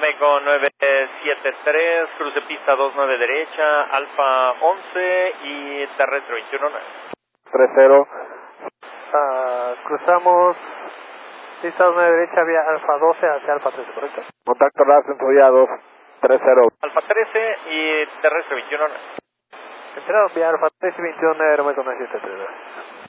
México 973, cruce pista 29 derecha, Alfa 11 y terrestre 21. 30. Cruzamos pista 29 derecha vía Alfa 12 hacia Alfa 13, ¿correcto? Contacto RAS vía 2, 30. Alfa 13 y terrestre 21. Entrado vía Alfa 13 21 Aeroméxico 973.